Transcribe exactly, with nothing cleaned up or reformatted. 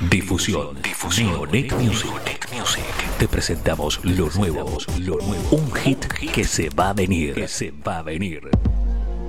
Difusión. Difusión. Neonet Music. Neonet Music. Te presentamos lo nuevo. Lo nuevo. Un hit que se va a venir. Que se va a venir.